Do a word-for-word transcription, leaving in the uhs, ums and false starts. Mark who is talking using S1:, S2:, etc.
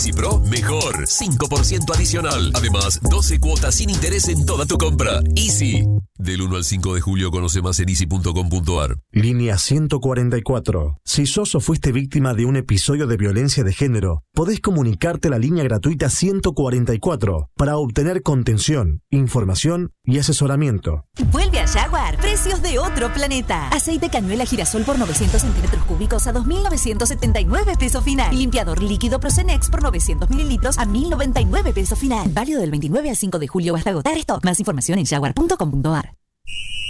S1: Easy Pro, mejor. cinco por ciento adicional. Además, doce cuotas sin interés en toda tu compra. Easy. Del uno al cinco de julio conoce más en easy punto com punto ar.
S2: Línea ciento cuarenta y cuatro. Si sos o fuiste víctima de un episodio de violencia de género, podés comunicarte a la línea gratuita ciento cuarenta y cuatro para obtener contención, información y asesoramiento.
S3: Vuelve a Jaguar. Precios de otro planeta. Aceite cañuela girasol por novecientos centímetros cúbicos a dos mil novecientos setenta y nueve pesos final. Y limpiador líquido Procenex por novecientos mililitros a mil noventa y nueve pesos final. Válido del veintinueve al cinco de julio hasta agotar stock. Más información en jaguar punto com punto ar.